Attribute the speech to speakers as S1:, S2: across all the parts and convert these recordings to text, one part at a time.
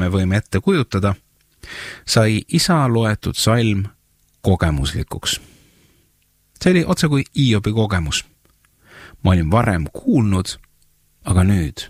S1: me võime ette kujutada, sai isa loetud salm kogemuslikuks. See oli otse kui Hiobi kogemus. Ma olin varem kuulnud, aga nüüd.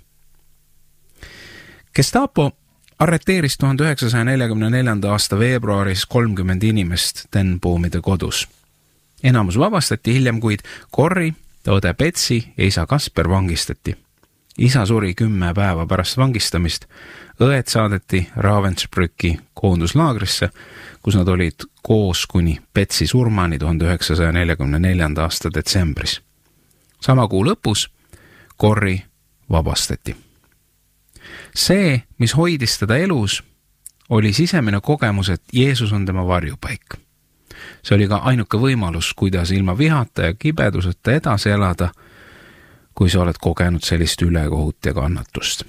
S1: Gestapo arreteeris 1944. aasta veebruaris 30 inimest Tenboomide kodus. Enamus vabastati hiljem, kuid Corrie, õde Betsy ja isa Kasper vangistati. Isa suri 10 päeva pärast vangistamist. Õed saadeti Ravensbrücki koonduslaagrisse, kus nad olid koos kuni Betsy surmani 1944. aasta detsembris. Sama kuu lõpus Corrie vabastati. See, mis hoidis teda elus, oli sisemine kogemus, et Jeesus on tema varjupaik. See oli ka ainuke võimalus, kuidas ilma vihata ja kibeduseta edasi elada, kui sa oled kogenud sellist ülekohut ja kannatust.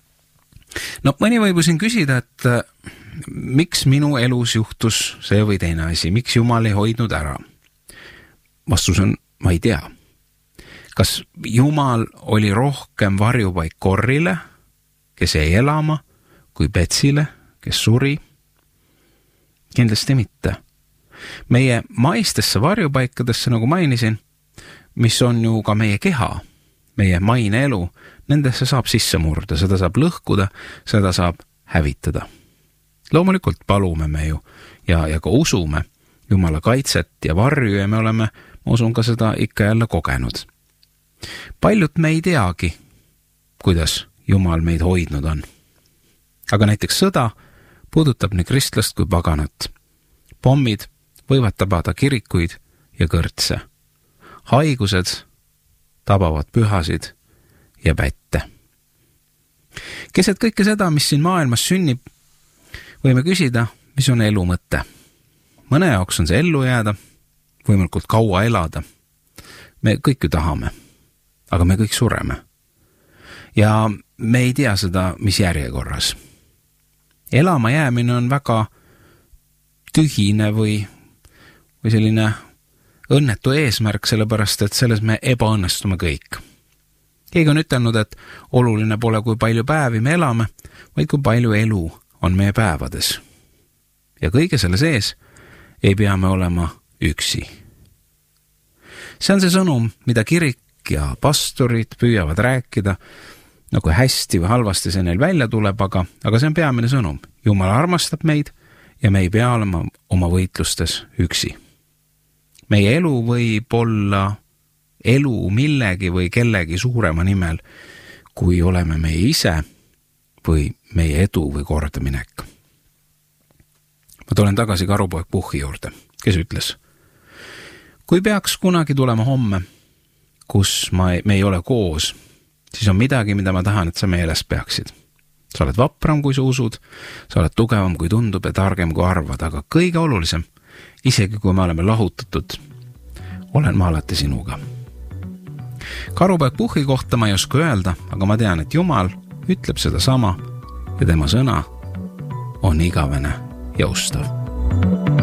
S1: No mõni võib siin küsida, et miks minu elus juhtus see või teine asi, miks Jumal ei hoidnud ära? Vastus on, ma ei tea. Kas Jumal oli rohkem varjupaik Corriele, kes jäi elama, kui Betsile, kes suri? Kindlasti mitte. Meie maistesse varjupaikadesse, nagu mainisin, mis on ju ka meie keha, meie maine elu, nendesse saab sisse murda, seda saab lõhkuda, seda saab hävitada. Loomulikult palume me ju ja ka usume Jumala kaitset ja varju ja me oleme, ma usun ka seda ikka jälle kogenud. Paljud me ei teagi, kuidas Jumal meid hoidnud on. Aga näiteks sõda puudutab nii kristlast kui paganat. Pommid võivad tabada kirikuid ja kõrtse. Haigused tabavad pühasid ja pätte. Keset kõike seda, mis siin maailmas sünnib, võime küsida, mis on elu mõte. Mõne jaoks on see ellu jääda, võimalikult kaua elada. Me kõik ju tahame, aga me kõik sureme. Ja me ei tea seda, mis järjekorras. Elama jäämine on väga tühine või selline õnnetu eesmärk, sellepärast, et selles me ebaõnnestume kõik. Keegi on ütelnud, et oluline pole, kui palju päevi me elame, vaid kui palju elu on meie päevades. Ja kõige selle sees ei pea me olema üksi. See on see sõnum, mida kirik ja pastorid püüavad rääkida, kui hästi või halvasti see neil välja tuleb, aga see on peamine sõnum. Jumal armastab meid ja me ei pea olema oma võitlustes üksi. Meie elu võib olla elu millegi või kellegi suurema nimel, kui oleme meie ise või meie edu või kordaminek. Ma tulen tagasi karupoeg Puhhi juurde, kes ütles, kui peaks kunagi tulema homme, kus me ei ole koos, siis on midagi, mida ma tahan, et sa meeles peaksid. Sa oled vapram, kui sa usud, sa oled tugevam, kui tundub ja targem, kui arvad, aga kõige olulisem, isegi kui me oleme lahutatud, olen ma alati sinuga. Karupoeg Puhhi kohta ma ei oska öelda, aga ma tean, et Jumal ütleb seda sama ja tema sõna on igavene ja ustav.